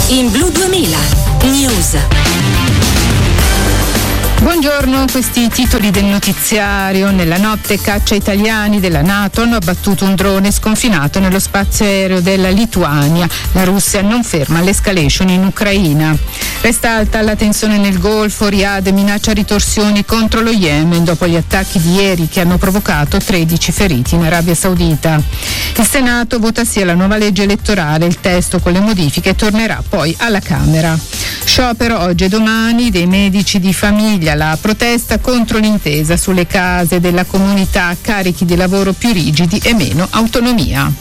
In Blu 2000 News. Buongiorno, questi i titoli del notiziario. Nella notte caccia italiani della NATO hanno abbattuto un drone sconfinato nello spazio aereo della Lituania. La Russia non ferma l'escalation in Ucraina. Resta alta la tensione nel Golfo. Riyadh minaccia ritorsioni contro lo Yemen dopo gli attacchi di ieri che hanno provocato 13 feriti in Arabia Saudita. Il Senato vota sì alla nuova legge elettorale. Il testo con le modifiche tornerà poi alla Camera. Sciopero oggi e domani dei medici di famiglia. La protesta contro l'intesa sulle case della comunità, carichi di lavoro più rigidi e meno autonomia.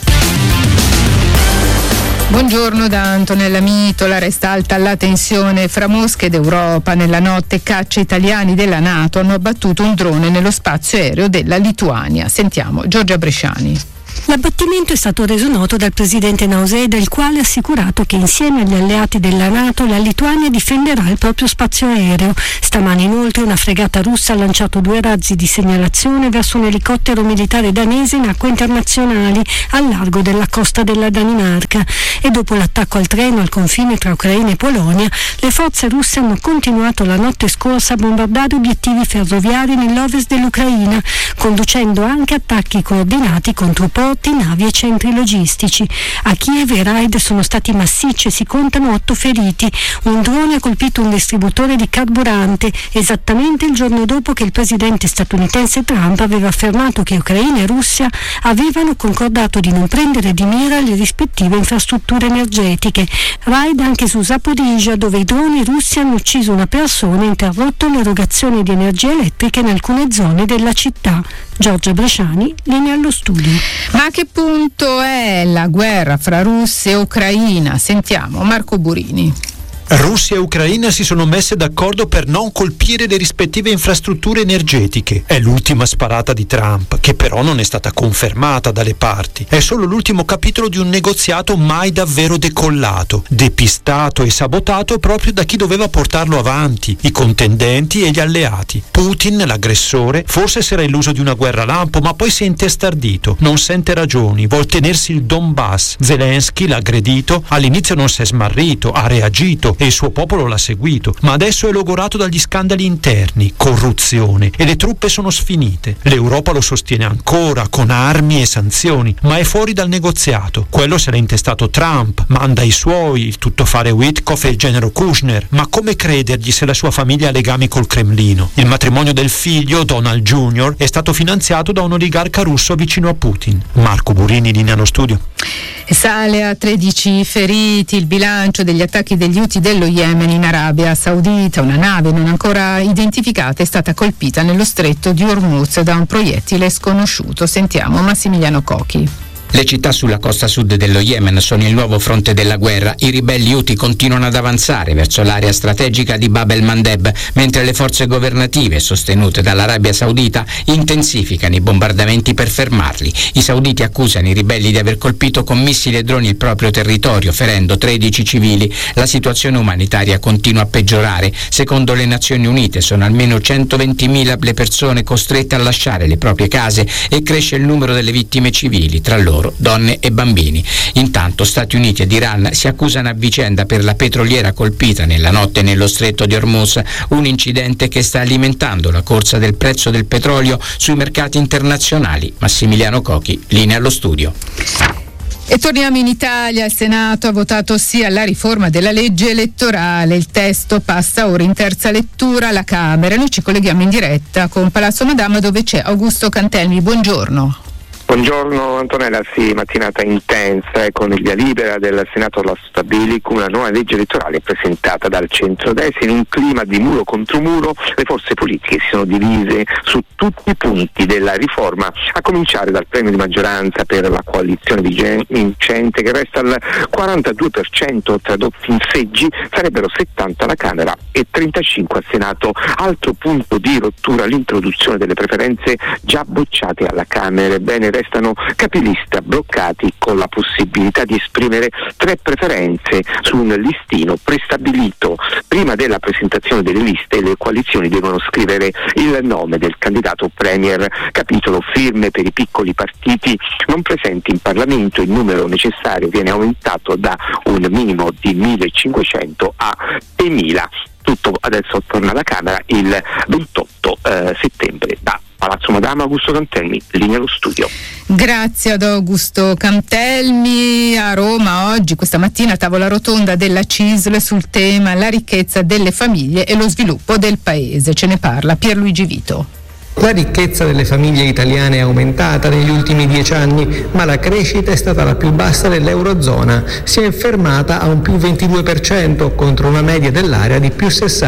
Buongiorno da Antonella Mitola. Resta alta la tensione fra Mosca ed Europa. Nella notte caccia italiani della NATO hanno abbattuto un drone nello spazio aereo della Lituania. Sentiamo Giorgia Bresciani. L'abbattimento è stato reso noto dal presidente Nausėda, il quale ha assicurato che insieme agli alleati della NATO la Lituania difenderà il proprio spazio aereo. Stamani inoltre una fregata russa ha lanciato 2 razzi di segnalazione verso un elicottero militare danese in acque internazionali al largo della costa della Danimarca. E dopo l'attacco al treno al confine tra Ucraina e Polonia, le forze russe hanno continuato la notte scorsa a bombardare obiettivi ferroviari nell'ovest dell'Ucraina, conducendo anche attacchi coordinati contro porti, navi e centri logistici. A Kiev i raid sono stati massicci e si contano 8 feriti. Un drone ha colpito un distributore di carburante esattamente il giorno dopo che il presidente statunitense Trump aveva affermato che Ucraina e Russia avevano concordato di non prendere di mira le rispettive infrastrutture energetiche. Raid anche su Zaporizhzhia, dove i droni russi hanno ucciso una persona e interrotto l'erogazione di energia elettrica in alcune zone della città. Giorgia Bresciani, linea allo studio. Ma a che punto è la guerra fra Russia e Ucraina? Sentiamo Marco Burini. Russia e Ucraina si sono messe d'accordo per non colpire le rispettive infrastrutture energetiche. È l'ultima sparata di Trump, che però non è stata confermata dalle parti. È solo l'ultimo capitolo di un negoziato mai davvero decollato, depistato e sabotato proprio da chi doveva portarlo avanti, i contendenti e gli alleati. Putin, l'aggressore, forse si era illuso di una guerra lampo, ma poi si è intestardito, non sente ragioni, vuol tenersi il Donbass. Zelensky, l'aggredito, all'inizio non si è smarrito, ha reagito e il suo popolo l'ha seguito, ma adesso è logorato dagli scandali interni, corruzione, e le truppe sono sfinite. L'Europa lo sostiene ancora con armi e sanzioni, ma è fuori dal negoziato. Quello se l'ha intestato Trump, manda i suoi, il tuttofare Witkoff e il genero Kushner, ma come credergli se la sua famiglia ha legami col Cremlino? Il matrimonio del figlio, Donald Jr., è stato finanziato da un oligarca russo vicino a Putin. Marco Burini, linea allo studio. E sale a 13 feriti il bilancio degli attacchi degli Houthi dello Yemen in Arabia Saudita. Una nave non ancora identificata è stata colpita nello stretto di Hormuz da un proiettile sconosciuto. Sentiamo Massimiliano Cochi. Le città sulla costa sud dello Yemen sono il nuovo fronte della guerra. I ribelli Houthi continuano ad avanzare verso l'area strategica di Bab el-Mandeb, mentre le forze governative, sostenute dall'Arabia Saudita, intensificano i bombardamenti per fermarli. I sauditi accusano i ribelli di aver colpito con missili e droni il proprio territorio, ferendo 13 civili. La situazione umanitaria continua a peggiorare. Secondo le Nazioni Unite sono almeno 120.000 le persone costrette a lasciare le proprie case e cresce il numero delle vittime civili, tra loro donne e bambini. Intanto Stati Uniti ed Iran si accusano a vicenda per la petroliera colpita nella notte nello stretto di Hormuz, un incidente che sta alimentando la corsa del prezzo del petrolio sui mercati internazionali. Massimiliano Cochi, linea allo studio. E torniamo in Italia. Il Senato ha votato sì alla riforma della legge elettorale. Il testo passa ora in terza lettura alla Camera. Noi ci colleghiamo in diretta con Palazzo Madama, dove c'è Augusto Cantelmi. Buongiorno. Buongiorno Antonella, sì, mattinata intensa e con il via libera del Senato lo stabili con una nuova legge elettorale presentata dal centrodestra in un clima di muro contro muro. Le forze politiche si sono divise su tutti i punti della riforma, a cominciare dal premio di maggioranza per la coalizione vincente che resta al 42%, tradotti in seggi sarebbero 70 alla Camera e 35 al Senato. Altro punto di rottura l'introduzione delle preferenze già bocciate alla Camera. Ebbene, restano capilista bloccati con la possibilità di esprimere 3 preferenze su un listino prestabilito. Prima della presentazione delle liste le coalizioni devono scrivere il nome del candidato premier. Capitolo firme per i piccoli partiti non presenti in Parlamento. Il numero necessario viene aumentato da un minimo di 1.500 a 6.000. Tutto adesso torna alla Camera il 28 settembre. Da Palazzo Madama, Augusto Cantelmi, linea allo studio. Grazie ad Augusto Cantelmi. A Roma oggi, questa mattina, tavola rotonda della CISL sul tema la ricchezza delle famiglie e lo sviluppo del paese. Ce ne parla Pierluigi Vito. La ricchezza delle famiglie italiane è aumentata negli ultimi 10 anni, ma la crescita è stata la più bassa dell'Eurozona. Si è fermata a un più 22% contro una media dell'area di più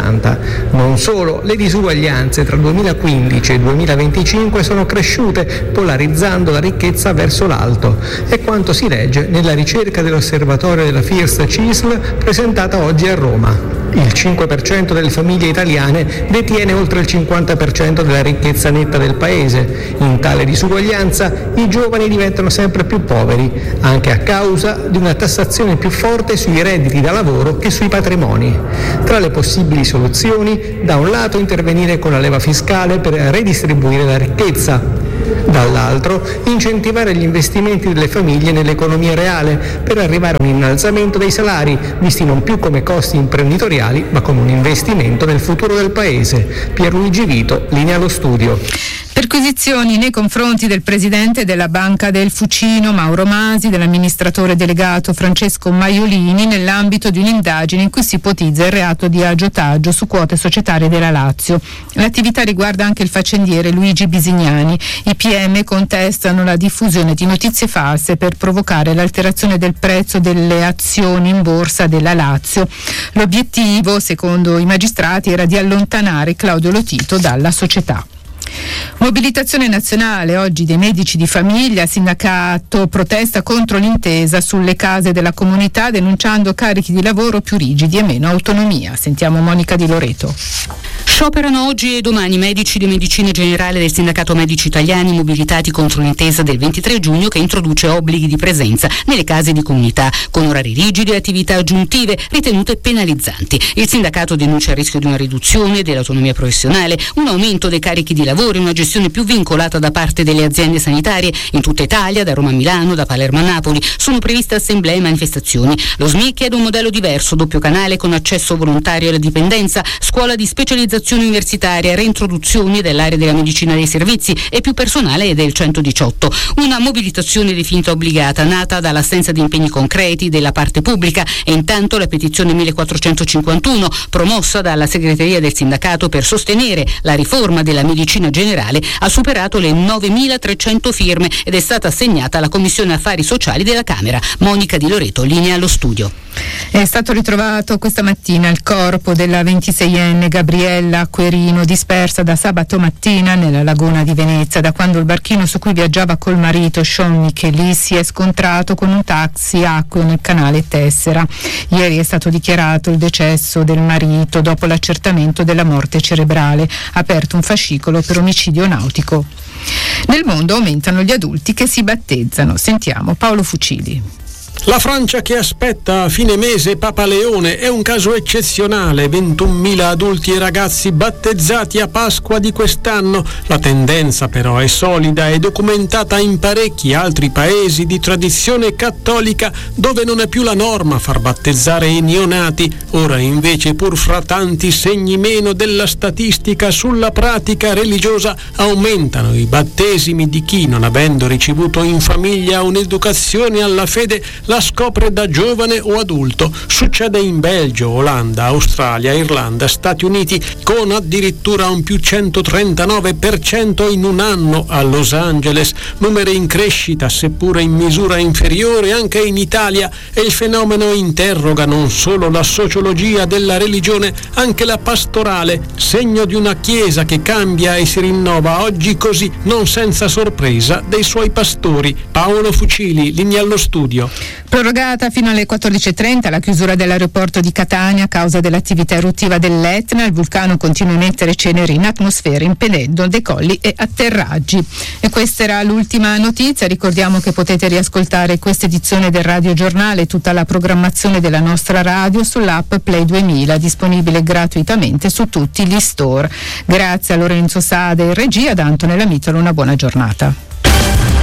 60%. Non solo, le disuguaglianze tra 2015 e 2025 sono cresciute, polarizzando la ricchezza verso l'alto. È quanto si legge nella ricerca dell'osservatorio della FIRST CISL presentata oggi a Roma. Il 5% delle famiglie italiane detiene oltre il 50% della ricchezza netta del paese. In tale disuguaglianza i giovani diventano sempre più poveri, anche a causa di una tassazione più forte sui redditi da lavoro che sui patrimoni. Tra le possibili soluzioni, da un lato intervenire con la leva fiscale per redistribuire la ricchezza, dall'altro incentivare gli investimenti delle famiglie nell'economia reale per arrivare a un innalzamento dei salari, visti non più come costi imprenditoriali ma come un investimento nel futuro del paese. Pierluigi Vito, linea allo studio. Perquisizioni nei confronti del presidente della Banca del Fucino Mauro Masi, dell'amministratore delegato Francesco Maiolini, nell'ambito di un'indagine in cui si ipotizza il reato di agiotaggio su quote societarie della Lazio. L'attività riguarda anche il faccendiere Luigi Bisignani. I PM contestano la diffusione di notizie false per provocare l'alterazione del prezzo delle azioni in borsa della Lazio. L'obiettivo, secondo i magistrati, era di allontanare Claudio Lotito dalla società. Mobilitazione nazionale oggi dei medici di famiglia. Sindacato protesta contro l'intesa sulle case della comunità, denunciando carichi di lavoro più rigidi e meno autonomia. Sentiamo Monica Di Loreto. Scioperano oggi e domani medici di medicina generale del Sindacato Medici Italiani, mobilitati contro l'intesa del 23 giugno che introduce obblighi di presenza nelle case di comunità, con orari rigidi e attività aggiuntive ritenute penalizzanti. Il sindacato denuncia il rischio di una riduzione dell'autonomia professionale, un aumento dei carichi di lavoro e una gestione più vincolata da parte delle aziende sanitarie. In tutta Italia, da Roma a Milano, da Palermo a Napoli, sono previste assemblee e manifestazioni. Lo SMI chiede un modello diverso, doppio canale con accesso volontario alla dipendenza, scuola di specializzazione universitaria, reintroduzione dell'area della medicina dei servizi e più personale del 118. Una mobilitazione definita obbligata, nata dall'assenza di impegni concreti della parte pubblica, e intanto la petizione 1451, promossa dalla segreteria del sindacato per sostenere la riforma della medicina generale, ha superato le 9.300 firme ed è stata assegnata alla Commissione Affari Sociali della Camera. Monica Di Loreto, linea allo studio. È stato ritrovato questa mattina il corpo della 26enne Gabriella Querino, dispersa da sabato mattina nella laguna di Venezia, da quando il barchino su cui viaggiava col marito Sean Micheli si è scontrato con un taxi acqueo nel canale Tessera. Ieri è stato dichiarato il decesso del marito dopo l'accertamento della morte cerebrale, aperto un fascicolo per omicidio nautico. Nel mondo aumentano gli adulti che si battezzano. Sentiamo Paolo Fucili. La Francia che aspetta a fine mese Papa Leone è un caso eccezionale, 21.000 adulti e ragazzi battezzati a Pasqua di quest'anno. La tendenza però è solida e documentata in parecchi altri paesi di tradizione cattolica, dove non è più la norma far battezzare i neonati. Ora invece, pur fra tanti segni meno della statistica sulla pratica religiosa, aumentano i battesimi di chi, non avendo ricevuto in famiglia un'educazione alla fede, la scopre da giovane o adulto. Succede in Belgio, Olanda, Australia, Irlanda, Stati Uniti, con addirittura un più 139% in un anno a Los Angeles, numeri in crescita seppure in misura inferiore anche in Italia, e il fenomeno interroga non solo la sociologia della religione, anche la pastorale, segno di una chiesa che cambia e si rinnova oggi così, non senza sorpresa, dei suoi pastori. Paolo Fucili, linea allo studio. Prorogata fino alle 14.30 la chiusura dell'aeroporto di Catania a causa dell'attività eruttiva dell'Etna. Il vulcano continua a emettere ceneri in atmosfera, impedendo decolli e atterraggi. E questa era l'ultima notizia. Ricordiamo che potete riascoltare questa edizione del Radio Giornale e tutta la programmazione della nostra radio sull'app Play 2000, disponibile gratuitamente su tutti gli store. Grazie a Lorenzo Sade in regia, da Antonella Mitolo, una buona giornata.